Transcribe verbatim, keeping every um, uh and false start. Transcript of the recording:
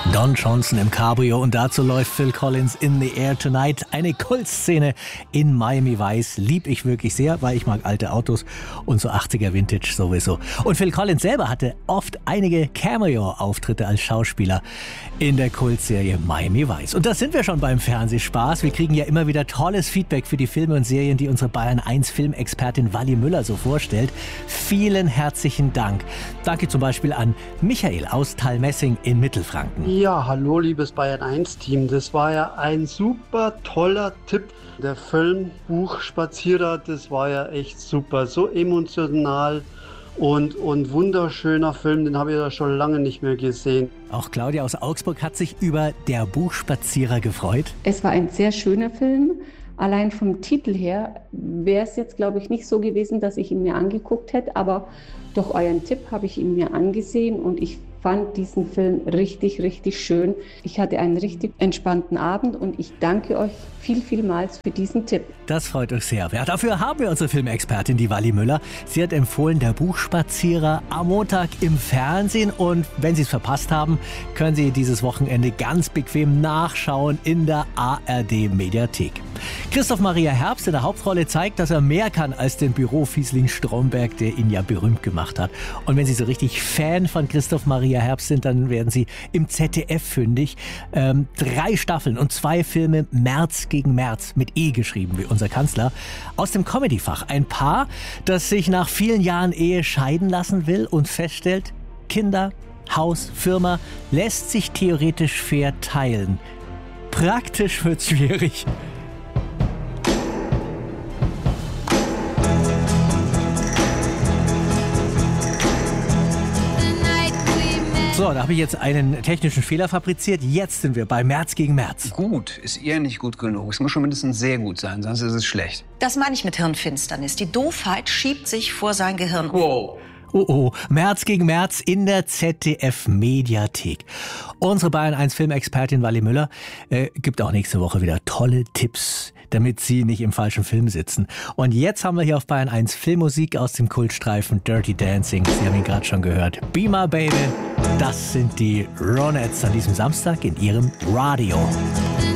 Don Johnson im Cabrio und dazu läuft Phil Collins in the Air Tonight. Eine Kultszene in Miami Vice. Lieb ich wirklich sehr, weil ich mag alte Autos und so achtziger Vintage sowieso. Und Phil Collins selber hatte oft einige Cameo-Auftritte als Schauspieler in der Kultserie Miami Vice. Und da sind wir schon beim Fernsehspaß. Wir kriegen ja immer wieder tolles Feedback für die Filme und Serien, die unsere Bayern eins Filmexpertin Wally Müller so vorstellt. Vielen herzlichen Dank. Danke zum Beispiel an Michael aus Thalmessing in Mittelfranken. Ja, hallo liebes Bayern eins Team. Das war ja ein super toller Tipp. Der Film Buchspazierer, das war ja echt super. So emotional und, und wunderschöner Film, den habe ich ja schon lange nicht mehr gesehen. Auch Claudia aus Augsburg hat sich über Der Buchspazierer gefreut. Es war ein sehr schöner Film. Allein vom Titel her wäre es jetzt, glaube ich, nicht so gewesen, dass ich ihn mir angeguckt hätte. Aber durch euren Tipp habe ich ihn mir angesehen und ich fand diesen Film richtig, richtig schön. Ich hatte einen richtig entspannten Abend und ich danke euch viel, vielmals für diesen Tipp. Das freut uns sehr. Ja, dafür haben wir unsere Filmexpertin, die Wally Müller. Sie hat empfohlen, Der Buchspazierer am Montag im Fernsehen. Und wenn Sie es verpasst haben, können Sie dieses Wochenende ganz bequem nachschauen in der A R D-Mediathek. Christoph Maria Herbst in der Hauptrolle zeigt, dass er mehr kann als den Bürofiesling Stromberg, der ihn ja berühmt gemacht hat. Und wenn Sie so richtig Fan von Christoph Maria Herbst sind, dann werden Sie im Z D F fündig. Ähm, drei Staffeln und zwei Filme, März gegen März, mit E geschrieben, wie unser Kanzler, aus dem Comedyfach. Ein Paar, das sich nach vielen Jahren Ehe scheiden lassen will und feststellt, Kinder, Haus, Firma lässt sich theoretisch fair teilen. Praktisch wird's schwierig. So, da habe ich jetzt einen technischen Fehler fabriziert. Jetzt sind wir bei März gegen März. Gut ist eher nicht gut genug. Es muss schon mindestens sehr gut sein, sonst ist es schlecht. Das meine ich mit Hirnfinsternis. Die Doofheit schiebt sich vor sein Gehirn. Wow. Oh oh, März gegen März in der Z D F-Mediathek. Unsere Bayern eins Filmexpertin Wally Müller äh, gibt auch nächste Woche wieder tolle Tipps, damit Sie nicht im falschen Film sitzen. Und jetzt haben wir hier auf Bayern eins Filmmusik aus dem Kultstreifen Dirty Dancing. Sie haben ihn gerade schon gehört. Be My Baby, das sind die Ronettes an diesem Samstag in Ihrem Radio.